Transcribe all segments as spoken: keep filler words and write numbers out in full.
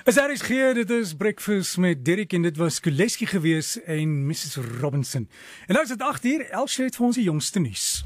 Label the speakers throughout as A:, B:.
A: As R S G, dit is Breakfast met Derek en dit was Kuleski gewees en missus Robinson. En nou is dit agt uur, Elsje het vir ons die jongste nuus.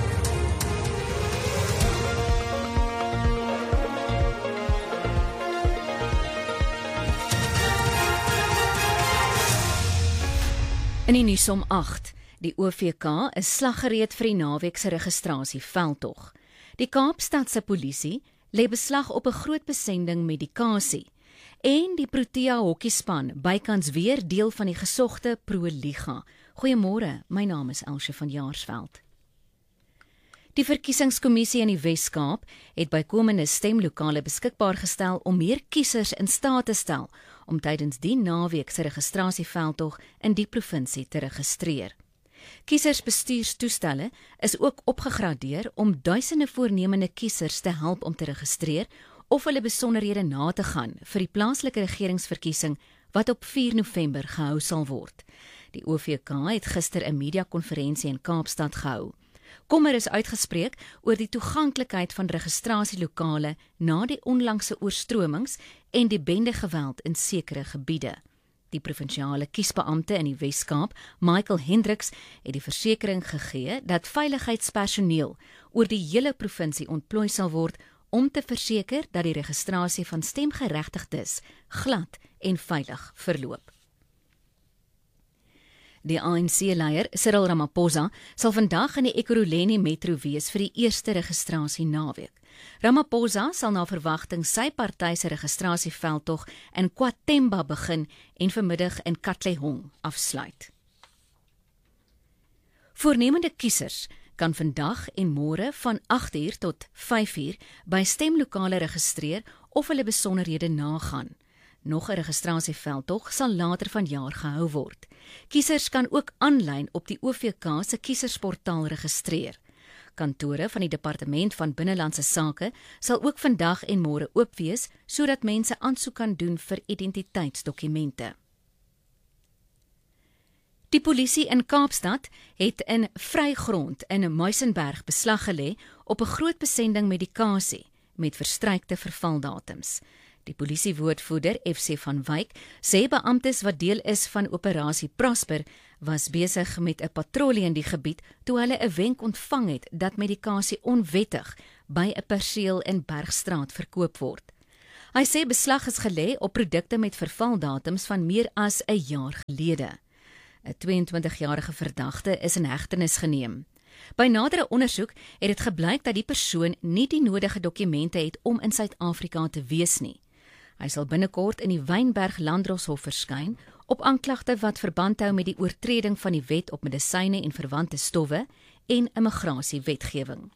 B: In die nuus om agt, die O V K is slaggereed vir die naweek se registrasie veldtog. Die Kaapstadse polisie lê beslag op 'n groot besending medikasie. En die Protea hokkiespan bykans weer deel van die gesogte Pro-liga. Goeiemôre, my naam is Elsje van Jaarsveld. Die verkiesingskommissie in die Wes-Kaap het bykomende stemlokale beskikbaar gestel om meer kiesers in staat te stel om tydens die naweek se registrasieveldtog in die provinsie te registreer. Kiesersbestuurstoestelle is ook opgegradeer om duisende voornemende kiesers te help om te registreer of hulle besonderhede na te gaan vir die plaaslike regeringsverkiesing wat op vier November gehou sal word. Die O V K het gister 'n media-konferensie in Kaapstad gehou. Kommer is uitgespreek oor die toeganklikheid van registrasielokale na die onlangse oorstromings en die bendegeweld in sekere gebiede. Die provinsiale kiesbeampte in die Wes-Kaap, Michael Hendricks, het die versekering gegee dat veiligheidspersoneel oor die hele provinsie ontplooi sal word om te verseker dat die registrasie van stemgeregtigdes glad en veilig verloop. Die A N C-leier, Cyril Ramaphosa, sal vandag in die Ekurhuleni metro wees vir die eerste registrasie naweek. Ramaphosa sal na verwagting sy party se registrasieveldtog in KwaThemba begin en vanmiddag in Katlehong afsluit. Voornemende kiesers kan vandag en môre van agt uur tot vyf uur by stemlokale registreer of hulle besonderhede nagaan. Nog 'n registrasieveldtog sal later vanjaar gehou word. Kiesers kan ook aanlyn op die O V K se kiesersportaal registreer. Kantore van die Departement van Binnelandse Sake sal ook vandag en môre oop wees sodat mense aansoek kan doen vir identiteitsdokumente. Die polisie in Kaapstad het in Vrygrond in Muizenberg beslag gelê op 'n groot besending medikasie met verstrykte vervaldatums. Die polisiewoordvoerder F C van Wyk sê beamptes wat deel is van operasie Prosper was besig met 'n patrollie in die gebied toe hulle 'n wenk ontvang het dat medikasie onwettig by 'n perseel in Bergstraat verkoop word. Hy sê beslag is gelê op produkte met vervaldatums van meer as 'n jaar gelede. 'n tweeëntwintigjarige verdagte is in hegtenis geneem. By nadere ondersoek het dit gebleik dat die persoon nie die nodige dokumente het om in Suid-Afrika te wees nie. Hy sal binnekort in die Wynberg Landdroshof verskyn op aanklagte wat verband hou met die oortreding van die wet op medisyne en verwante stowwe en immigrasiewetgewing.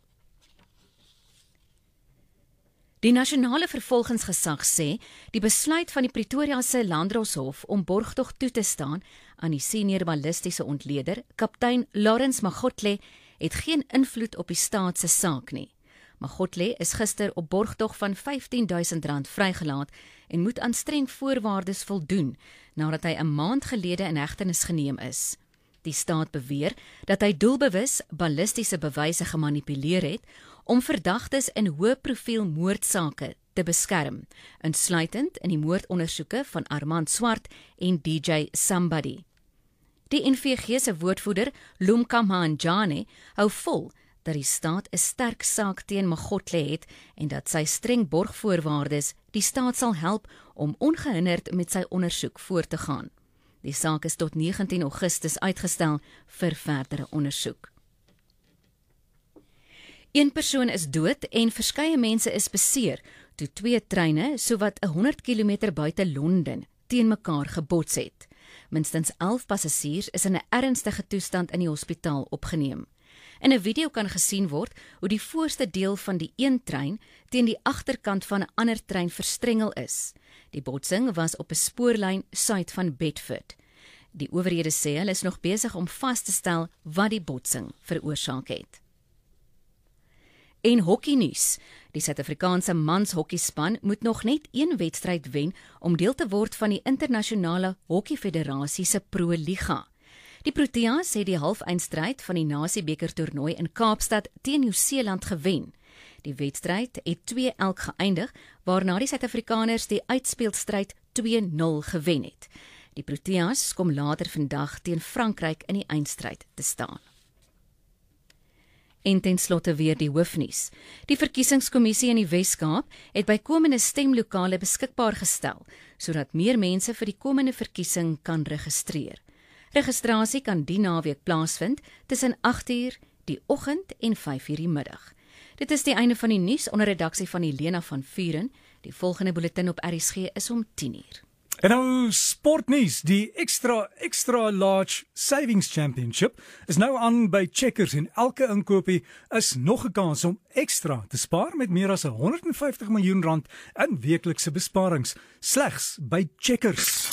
B: Die nasionale vervolgingsgesag sê die besluit van die Pretoria se Landdroshof om borgtog toe te staan aan die senior ballistiese ontleder, kaptein Lawrence Magotle, het geen invloed op die staat se saak nie. Magotle is gister op borgtog van vyftien duisend rand vrygelaat en moet aan streng voorwaardes voldoen nadat hy 'n maand gelede in hegtenis geneem is. Die staat beweer dat hy doelbewus ballistiese bewyse gemanipuleer het om verdagtes in hoë profiel moordsake te beskerm, insluitend in die moordondersoeke van Armand Swart en D J Somebody. Die N V G se woordvoerder, Lumkamhanjane, hou vol dat die staat 'n sterk saak teen Magotle het en dat sy streng borgvoorwaardes die staat sal help om ongehinderd met sy ondersoek voort te gaan. Die saak is tot negentien Augustus uitgestel vir verdere ondersoek. Een persoon is dood en verskeie mense is beseer toe twee treine sowat honderd kilometer buite Londen teen mekaar gebots het. Minstens elf passasiers is in 'n ernstige toestand in die hospitaal opgeneem. In 'n video kan gesien word hoe die voorste deel van die een trein teen die agterkant van 'n ander trein verstrengel is. Die botsing was op 'n spoorlyn suid van Bedford. Die owerhede sê hulle is nog besig om vas te stel wat die botsing veroorsaak het. En hokkienuus. Die Suid-Afrikaanse manshokkiespan moet nog net een wedstryd wen om deel te word van die internasionale hokkiefederasie se Pro-liga. Die Proteas het die halfeindstryd van die Nasiebeker toernooi in Kaapstad teen Nieu-Seeland gewen. Die wedstryd het twee elk geëindig, waarna die Suid-Afrikaners die uitspeelstryd twee nul gewen het. Die Proteas kom later vandag teen Frankryk in die eindstryd te staan. En ten slotte weer die hoofnuus. Die verkiesingskommissie in die Wes-Kaap het bykomende stemlokale beskikbaar gestel, sodat meer mense vir die komende verkiesing kan registreer. Registrasie kan die naweek plaasvind tussen agt uur die oggend en vyf uur die middag. Dit is die einde van die nuus onder redaksie van Helena van Vuren. Die volgende bulletin op R S G is om tien uur.
A: En nou sportnuus, die extra extra large savings championship is nou aan by Checkers en elke inkopie is nog 'n kans om ekstra te spaar met meer as honderd en vyftig miljoen rand in weeklikse besparings slegs by Checkers.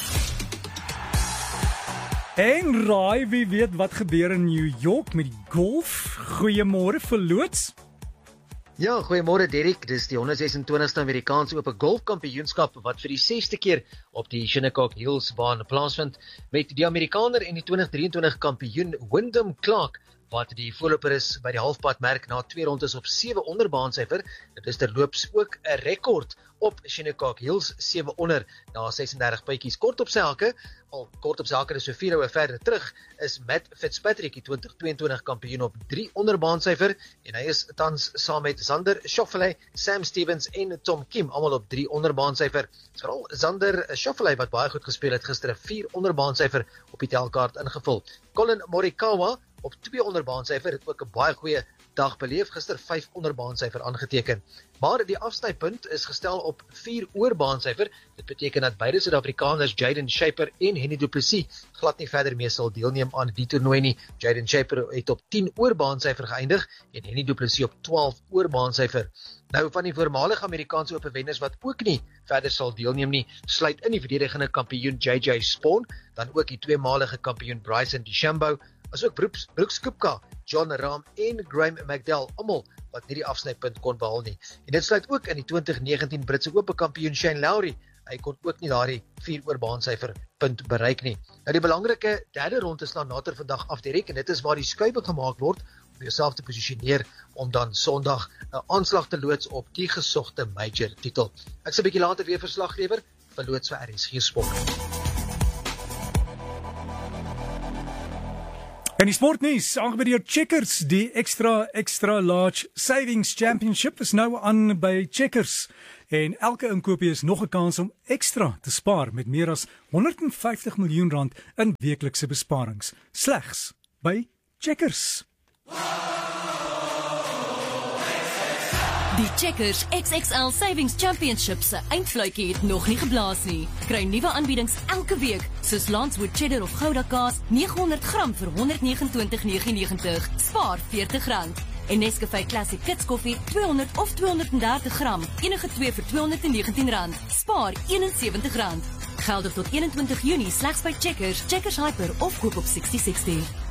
A: En raai wie weet wat gebeur in New York met die golf? Goeiemôre verloots.
C: Ja, goeiemôre Derek, dis die honderd ses en twintigste Amerikaanse Ope Golfkampioenskap wat vir die sesde keer op die Shinnecock Hills baan plaasvind met die Amerikaner en die twintig drieëntwintig kampioen Wyndham Clark wat die voorloper is by die halfpad merk na twee rondes op sewe onder baansyfer. Dit is terloops ook 'n rekord op Shinnecock Hills, sewe onder na ses en dertig puitjies. Kort op sy hakke, al kort op sy hakke is so vier houe verder terug, is Matt Fitzpatrick die twintig tweeëntwintig kampioen op drie onder baansyfer en hy is tans saam met Xander Schauffele, Sam Stevens en Tom Kim almal op drie onder baansyfer. Veral Xander Schauffele wat baie goed gespeel het gister 'n vier onder baansyfer op die telkaart ingevul. Colin Morikawa op twee onder baansyfer het ook 'n baie goeie dag beleef, gister vyf onder baansyfer aangeteken. Maar die afsnypunt is gestel op vier oor baansyfer. Dit beteken dat beide Suid-Afrikaners Jaden Shaper en Hennie Du Plessis glad nie verder mee sal deelneem aan die toernooi nie. Jaden Shaper het op tien oor baansyfer geëindig en Hennie Du Plessis op twaalf oor baansyfer. Nou van die voormalige Amerikaanse Ope wenners wat ook nie verder sal deelneem nie, sluit in die verdedigende kampioen J J Spaun, dan ook die tweemalige kampioen Bryson DeChambeau, asook Brooks, Brooks Koepka, John Rahm en Graham McDowell, almal wat nie die afsnypunt kon behaal nie. En dit sluit ook in die twintig negentien Britse Ope kampioen Shane Lowry. Hy kon ook nie daardie vier oor baansyfer punt bereik nie. Nou die belangrike derde ronde slaan later vandag af direk en dit is waar die skuiwe gemaak word om jouself te posisioneer om dan Sondag 'n aanslag te loods op die gesogte major titel. Ek sal 'n bietjie later weer verslag lewer vir loods vir R S G Sport.
A: En die sportnuus, aangebied deur Checkers, die extra extra large savings championship is nou aan by Checkers. En elke inkopie is nog 'n kans om ekstra te spaar met meer as honderd en vyftig miljoen rand in weeklikse besparings slegs by Checkers.
D: Die Checkers X X L Savings Championship se eindfluitjie het nog nie geblaas nie. Kry nuwe aanbiedings elke week, soos Lancewood cheddar of Gouda kaas, nege honderd gram vir honderd vyf nege nege nege, spaar veertig rand. En Nescafé Classic Kids koffie tweehonderd of tweehonderd dertig gram, enige twee vir tweehonderd negentien rand, spaar eenensewentig rand. Geldig tot eenentwintig Junie slegs by Checkers, Checkers Hyper of koop op sestig sestig.